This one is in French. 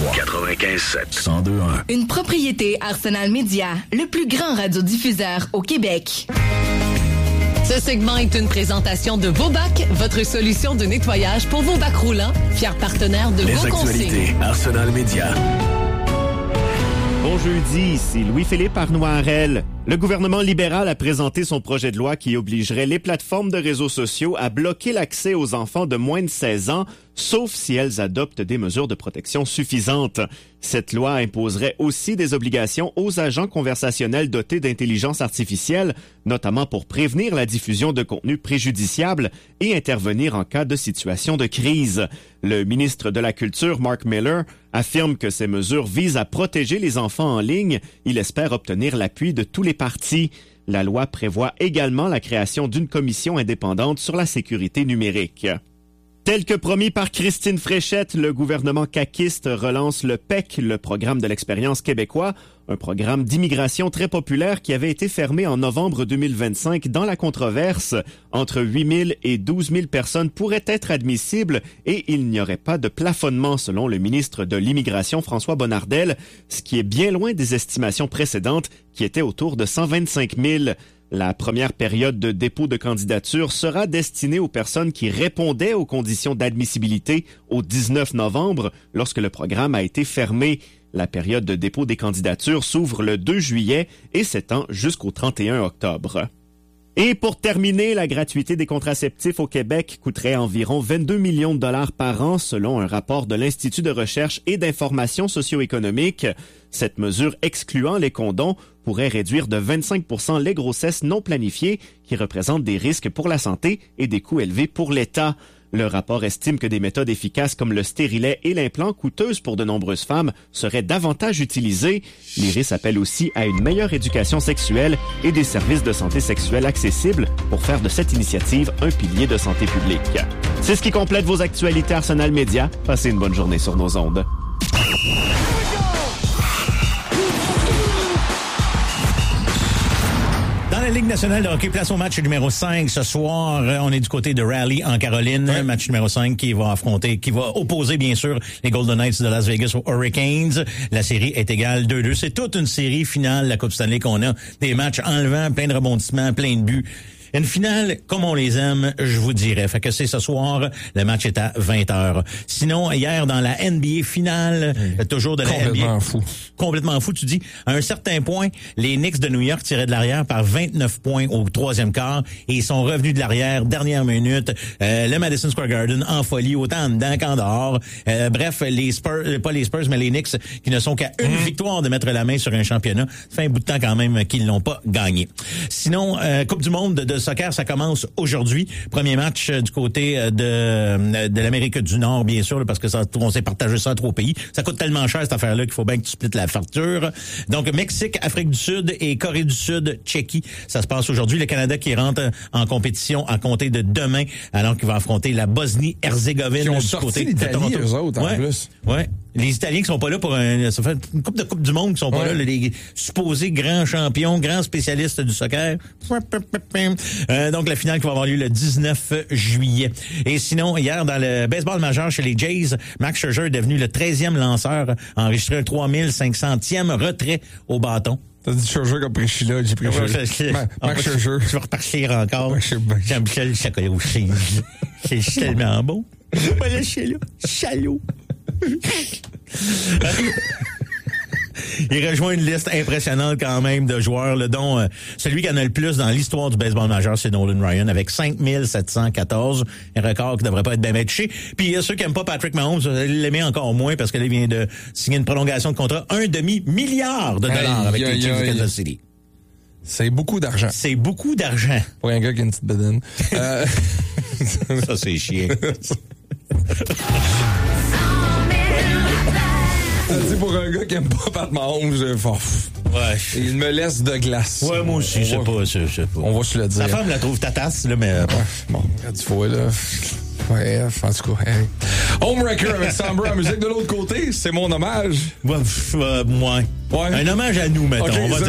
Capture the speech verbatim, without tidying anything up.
trois. quatre-vingt-quinze sept. cent deux un. Une propriété Arsenal Media, le plus grand radiodiffuseur au Québec. Ce segment est une présentation de Vobac, votre solution de nettoyage pour vos bacs roulants, fier partenaire de Les vos actualités, consignes. Arsenal Media. Bon jeudi, ici Louis-Philippe Arnois-Harel. Le gouvernement libéral a présenté son projet de loi qui obligerait les plateformes de réseaux sociaux à bloquer l'accès aux enfants de moins de seize ans, sauf si elles adoptent des mesures de protection suffisantes. Cette loi imposerait aussi des obligations aux agents conversationnels dotés d'intelligence artificielle, notamment pour prévenir la diffusion de contenus préjudiciables et intervenir en cas de situation de crise. Le ministre de la Culture, Mark Miller, affirme que ces mesures visent à protéger les enfants en ligne. Il espère obtenir l'appui de tous les partis. La loi prévoit également la création d'une commission indépendante sur la sécurité numérique. Tel que promis par Christine Fréchette, le gouvernement caquiste relance le P E C, le programme de l'expérience québécois, un programme d'immigration très populaire qui avait été fermé en novembre deux mille vingt-cinq dans la controverse. Entre huit mille et douze mille personnes pourraient être admissibles et il n'y aurait pas de plafonnement selon le ministre de l'Immigration François Bonnardel, ce qui est bien loin des estimations précédentes qui étaient autour de cent vingt-cinq mille. La première période de dépôt de candidature sera destinée aux personnes qui répondaient aux conditions d'admissibilité au dix-neuf novembre, lorsque le programme a été fermé. La période de dépôt des candidatures s'ouvre le deux juillet et s'étend jusqu'au trente et un octobre. Et pour terminer, la gratuité des contraceptifs au Québec coûterait environ vingt-deux millions de dollars par an selon un rapport de l'Institut de recherche et d'information socio-économique. Cette mesure excluant les condoms pourrait réduire de vingt-cinq pour cent les grossesses non planifiées qui représentent des risques pour la santé et des coûts élevés pour l'État. Le rapport estime que des méthodes efficaces comme le stérilet et l'implant, coûteuses pour de nombreuses femmes, seraient davantage utilisées. L'I R I S appelle aussi à une meilleure éducation sexuelle et des services de santé sexuelle accessibles pour faire de cette initiative un pilier de santé publique. C'est ce qui complète vos actualités Arsenal Média. Passez une bonne journée sur nos ondes. Dans la Ligue nationale de hockey, place au match numéro cinq. Ce soir, on est du côté de Raleigh, en Caroline. Ouais. Match numéro cinq qui va affronter, qui va opposer, bien sûr, les Golden Knights de Las Vegas aux Hurricanes. La série est égale deux deux. C'est toute une série finale, la Coupe Stanley, qu'on a. Des matchs enlevants, plein de rebondissements, plein de buts. Une finale, comme on les aime, je vous dirais. Fait que c'est ce soir, le match est à vingt heures. Sinon, hier, dans la N B A finale, mmh. toujours de la N B A. Complètement fou. Complètement fou, tu dis. À un certain point, les Knicks de New York tiraient de l'arrière par vingt-neuf points au troisième quart et ils sont revenus de l'arrière, dernière minute. Euh, le Madison Square Garden en folie, autant en dedans qu'en dehors. Euh, bref, les Spurs, pas les Spurs, mais les Knicks qui ne sont qu'à une mmh. victoire de mettre la main sur un championnat. Ça fait un bout de temps quand même qu'ils l'ont pas gagné. Sinon, euh, Coupe du monde de soccer, ça commence aujourd'hui. Premier match du côté de de l'Amérique du Nord, bien sûr, parce que ça, on s'est partagé ça à trois pays. Ça coûte tellement cher, cette affaire-là, qu'il faut bien que tu splittes la facture. Donc, Mexique, Afrique du Sud et Corée du Sud, Tchéquie. Ça se passe aujourd'hui. Le Canada qui rentre en compétition à compter de demain, alors qu'il va affronter la Bosnie-Herzégovine. Qui ont du sorti côté l'Italie, de Toronto. eux autres, en ouais, plus. Ouais. Les Italiens qui sont pas là pour un, ça fait une coupe de coupe du monde qui sont pas ouais. là, les supposés grands champions, grands spécialistes du soccer. Euh, donc la finale qui va avoir lieu le dix-neuf juillet. Et sinon, hier, dans le baseball majeur chez les Jays, Max Scherzer est devenu le treizième lanceur à enregistrer un trois mille cinq centième retrait au bâton. T'as dit Scherzer comme pris là, j'ai pris Scherzer. Max Scherzer. Tu vas repartir encore. Jean-Michel le chocolat au cheese. C'est tellement bon. Pas lâcher là. Chalot. Il rejoint une liste impressionnante quand même de joueurs, là, dont euh, celui qui en a le plus dans l'histoire du baseball majeur, c'est Nolan Ryan, avec cinq mille sept cent quatorze, un record qui devrait pas être bien touché. Puis ceux qui aiment pas Patrick Mahomes, il l'aimait encore moins parce qu'il vient de signer une prolongation de contrat, un demi-milliard de dollars aïe, avec aïe, les Chiefs de Kansas City. C'est beaucoup d'argent. C'est beaucoup d'argent. Pour un gars qui a une petite bedaine. euh... Ça, c'est chiant. C'est pour un gars qui aime pas Pat Mahomes, je... ouais. Il me laisse de glace. Ouais, moi aussi, je sais pas, je sais pas. On va se le dire. Sa femme la trouve ta tasse, là, mais bon. Ouais, bon, quand tu fois, là. Ouais, en tout cas. Hey. Homewrecker avec Sombra en musique de l'autre côté, c'est mon hommage. Ouais, euh, ouais. ouais. Un hommage à nous, mettons. Okay, on va dire